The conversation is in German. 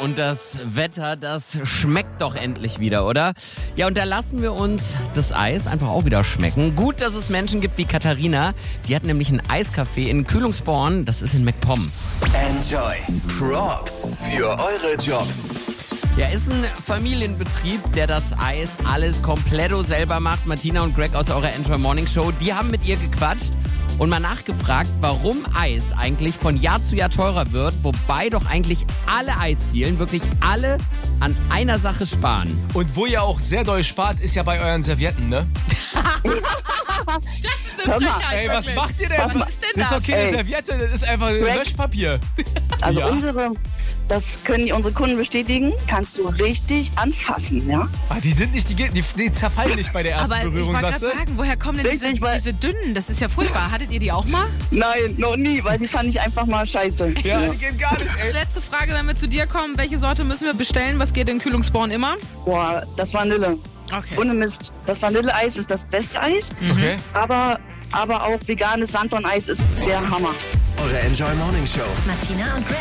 und das Wetter, das schmeckt doch endlich wieder, oder? Ja, und da lassen wir uns das Eis einfach auch wieder schmecken. Gut, dass es Menschen gibt wie Katharina. Die hat nämlich ein Eiscafé in Kühlungsborn, das ist in MacPom. Enjoy. Props für eure Jobs. Ja, ist ein Familienbetrieb, der das Eis alles kompletto selber macht. Martina und Greg aus eurer Enjoy Morning Show, die haben mit ihr gequatscht und mal nachgefragt, warum Eis eigentlich von Jahr zu Jahr teurer wird, wobei doch eigentlich alle Eisdielen, wirklich alle, an einer Sache sparen. Und wo ihr auch sehr doll spart, ist ja bei euren Servietten, ne? Das ist eine Frechheit. Ey, was wirklich. macht ihr denn? Was ist denn Das ist das? okay, eine Serviette, das ist einfach Löschpapier. Also Ja. das können unsere Kunden bestätigen, kannst du richtig anfassen, ja? Ah, die sind nicht, die zerfallen nicht bei der ersten Aber ich Berührung, wollte sagst gerade du? sagen, woher kommen denn Richtig, weil- diese dünnen? Das ist ja furchtbar. Hattet ihr die auch mal? Nein, noch nie, weil die fand ich einfach mal scheiße. Ja, die gehen gar nicht, ey. Letzte Frage, wenn wir zu dir kommen. Welche Sorte müssen wir bestellen? Was geht in Kühlungsborn immer? Boah, das Vanille. Okay. Ohne Mist. Das Vanilleeis ist das beste Eis, Okay. aber auch veganes Sanddorn-Eis ist der Hammer. Eure Enjoy Morning Show. Martina und Greg.